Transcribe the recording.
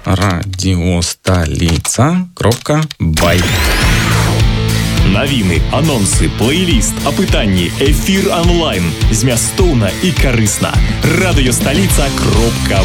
radiostolica.by. Навіны, анонсы, плейліст, апытанні, эфір онлайн. Змястоўна і карысна. Радыёсталіца.by.